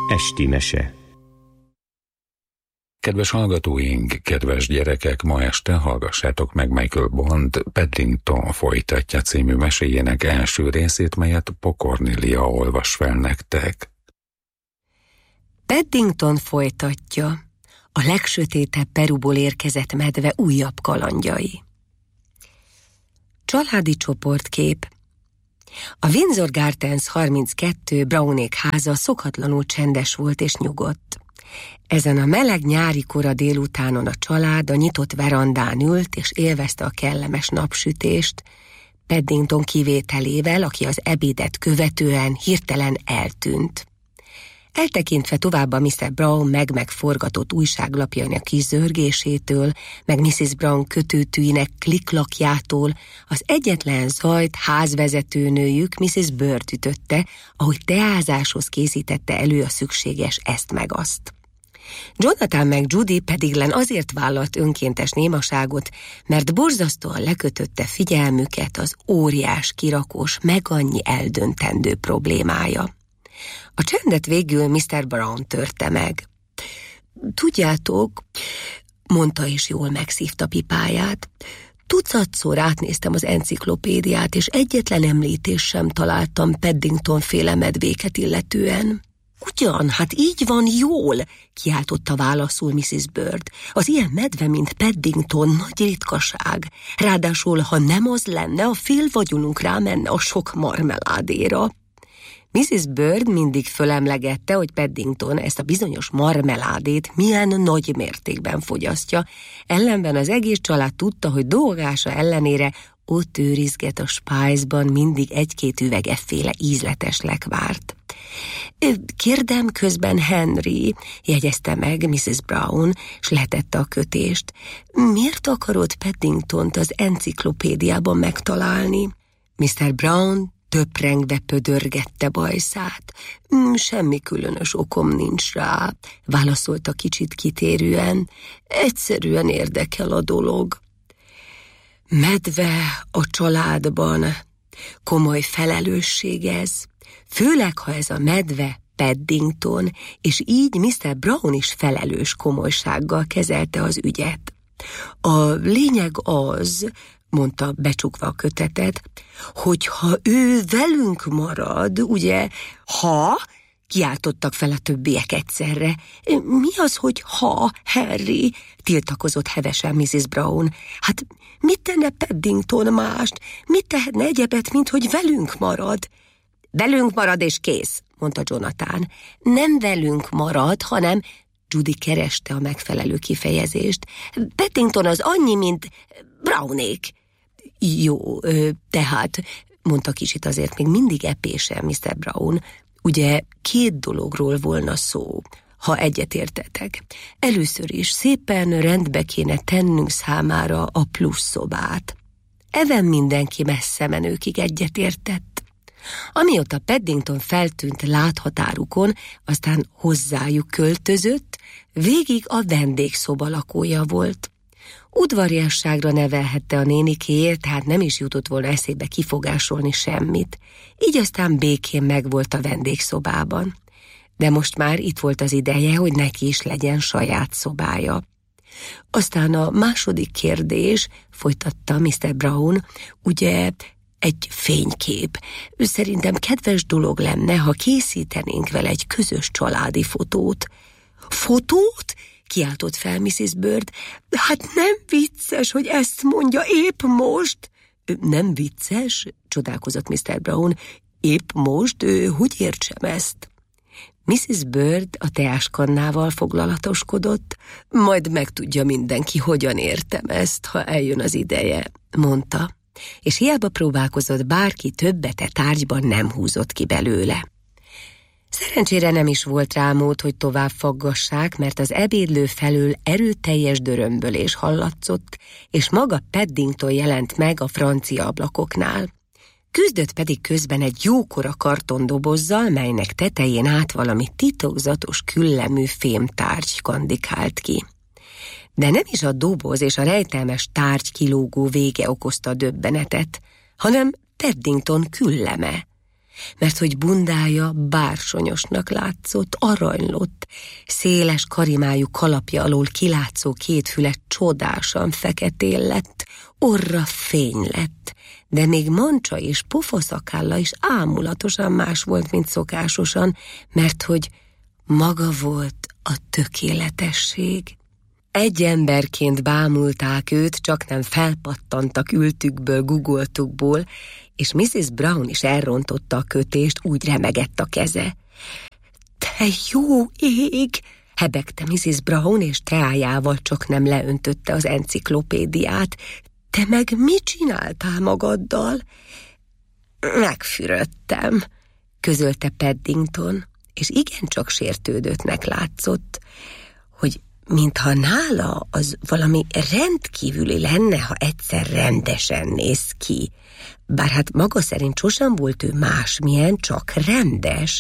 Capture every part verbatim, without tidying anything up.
Esti mese. Kedves hallgatóink, kedves gyerekek, ma este hallgassátok meg Michael Bond Paddington folytatja című meséjének első részét, melyet Pokornélia olvas fel nektek. Paddington folytatja, a legsötétebb Peruból érkezett medve újabb kalandjai. Családi csoportkép. A Windsor Gardens harminckettő Brownék háza szokatlanul csendes volt és nyugodt. Ezen a meleg nyári kora délutánon a család a nyitott verandán ült és élvezte a kellemes napsütést, Paddington kivételével, aki az ebédet követően hirtelen eltűnt. Eltekintve tovább a miszter Brown meg-megforgatott újságlapjainak kis zörgésétől, meg missziz Brown kötőtűinek kliklakjától, az egyetlen zajt házvezetőnőjük missziz Bird ütötte, ahogy teázáshoz készítette elő a szükséges ezt meg azt. Jonathan meg Judy pedig len azért vállalt önkéntes némaságot, mert borzasztóan lekötötte figyelmüket az óriás kirakós, meg annyi eldöntendő problémája. A csendet végül miszter Brown törte meg. Tudjátok, mondta és jól megszívta pipáját, tucatszor átnéztem az enciklopédiát, és egyetlen említés sem találtam Paddington féle medvéket illetően. Ugyan, hát így van jól, kiáltotta válaszul missziz Bird. Az ilyen medve, mint Paddington, nagy ritkaság. Ráadásul, ha nem az lenne, a fél vagyonunk rámenne a sok marmeládéra. missziz Bird mindig fölemlegette, hogy Paddington ezt a bizonyos marmeládét milyen nagy mértékben fogyasztja, ellenben az egész család tudta, hogy dolgása ellenére ott őrizget a spájzban mindig egy-két üveg efféle ízletes lekvárt. Kérdem közben Henry, jegyezte meg missziz Brown, s letette a kötést. Miért akarod Paddingtont az enciklopédiában megtalálni? miszter Brown töprengve pödörgette bajszát. Semmi különös okom nincs rá, válaszolta kicsit kitérően. Egyszerűen érdekel a dolog. Medve a családban. Komoly felelősség ez. Főleg, ha ez a medve Paddington, és így miszter Brown is felelős komolysággal kezelte az ügyet. A lényeg az, mondta becsukva a kötetet, hogy ha ő velünk marad, ugye, ha, kiáltottak fel a többiek egyszerre. Mi az, hogy ha, Harry? Tiltakozott hevesen missziz Brown. Hát mit tenne Paddington mást? Mit tehetne egyebet, mint hogy velünk marad? Velünk marad és kész, mondta Jonathan. Nem velünk marad, hanem... Judy kereste a megfelelő kifejezést. Paddington az annyi, mint Brownék. Jó, tehát, mondta kicsit azért még mindig epésen miszter Brown, ugye két dologról volna szó, ha egyetértetek. Először is szépen rendbe kéne tennünk számára a plusz szobát. Ezen mindenki messze menőkig egyetértett. Amióta Paddington feltűnt láthatárukon, aztán hozzájuk költözött, végig a vendégszoba lakója volt. Udvariasságra nevelhette a nénikéért, tehát nem is jutott volna eszébe kifogásolni semmit. Így aztán békén megvolt a vendégszobában. De most már itt volt az ideje, hogy neki is legyen saját szobája. Aztán a második kérdés, folytatta miszter Brown, ugye egy fénykép. Szerintem kedves dolog lenne, ha készítenénk vele egy közös családi fotót. Fotót? Kiáltott fel missziz Bird. Hát nem vicces, hogy ezt mondja épp most. Nem vicces? Csodálkozott miszter Brown. Épp most? Hogy értsem ezt? missziz Bird a teáskannával foglalatoskodott. Majd megtudja mindenki, hogyan értem ezt, ha eljön az ideje, mondta. És hiába próbálkozott bárki, többet e tárgyban nem húzott ki belőle. Szerencsére nem is volt rá mód, hogy tovább faggassák, mert az ebédlő felől erőteljes dörömbölés hallatszott, és maga Paddington jelent meg a francia ablakoknál. Küzdött pedig közben egy jókora kartondobozzal, melynek tetején át valami titokzatos küllemű fémtárgy kandikált ki. De nem is a doboz és a rejtelmes tárgy kilógó vége okozta a döbbenetet, hanem Paddington külleme. mert hogy bundája bársonyosnak látszott, aranylott, széles karimájú kalapja alól kilátszó két füle csodásan feketén lett, orra fény lett, de még mancsa és pofaszakálla is ámulatosan más volt, mint szokásosan, mert hogy maga volt a tökéletesség. Egy emberként bámulták őt, csak nem felpattantak ültükből, guggoltukból, és missziz Brown is elrontotta a kötést, úgy remegett a keze. Te jó ég! Hebegte missziz Brown, és teájával csak nem leöntötte az enciklopédiát. Te meg mit csináltál magaddal? Megfürödtem, közölte Paddington, és igencsak sértődöttnek látszott, hogy mintha nála az valami rendkívüli lenne, ha egyszer rendesen néz ki. Bár hát maga szerint sosem volt ő másmilyen, csak rendes.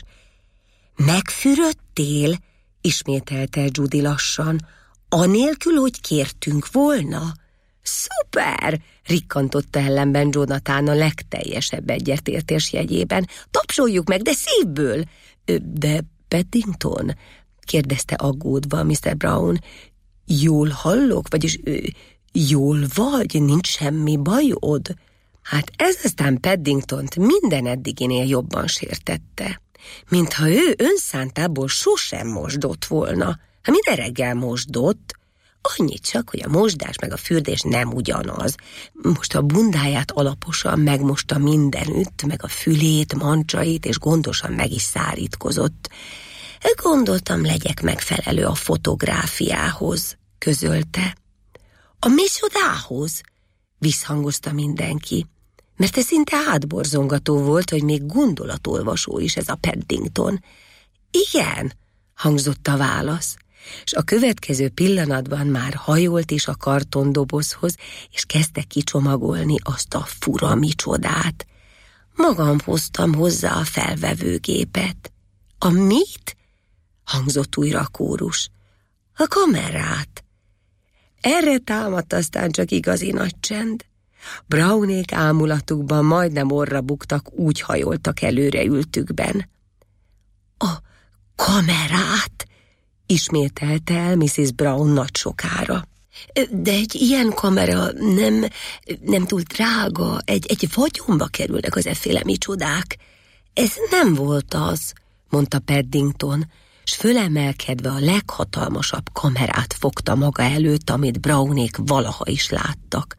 Megfürödtél? Ismételte Judy lassan. Anélkül, hogy kértünk volna? Szuper! Rikkantotta ellenben Jonathan a legteljesebb egyetértés jegyében. Tapsoljuk meg, de szívből! De Paddington, kérdezte aggódva miszter Brown, jól hallok, vagyis jól vagy, nincs semmi bajod? Hát ez aztán Paddingtont minden eddiginél jobban sértette, mintha ő önszántából sosem mosdott volna. Hát minden reggel mosdott, annyit csak, hogy a mosdás meg a fürdés nem ugyanaz. Most a bundáját alaposan megmosta mindenütt, meg a fülét, mancsait, és gondosan meg is szárítkozott. Gondoltam, legyek megfelelő a fotográfiához, közölte. A micsodához? Visszhangozta mindenki, mert ez szinte átborzongató volt, hogy még gondolatolvasó is ez a Paddington. Igen, hangzott a válasz, és a következő pillanatban már hajolt is a kartondobozhoz, és kezdte kicsomagolni azt a fura micsodát. Magam hoztam hozzá a felvevőgépet. A mit? Hangzott újra a kórus. A kamerát. Erre támadt aztán csak igazi nagy csend. Brownék ámulatukban majdnem orra buktak, úgy hajoltak előre ültükben. A kamerát, ismételte el missziz Brown nagy sokára. De egy ilyen kamera nem, nem túl drága, egy, egy vagyonba kerülnek az efféle micsodák. Ez nem volt az, mondta Paddington, s fölemelkedve a leghatalmasabb kamerát fogta maga előtt, amit Brownék valaha is láttak.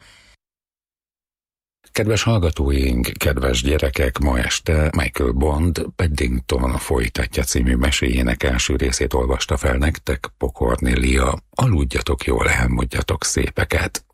Kedves hallgatóink, kedves gyerekek, ma este Michael Bond Paddington folytatja című meséjének első részét olvasta fel nektek Pokorni Lia. Aludjatok jól, álmodjatok szépeket!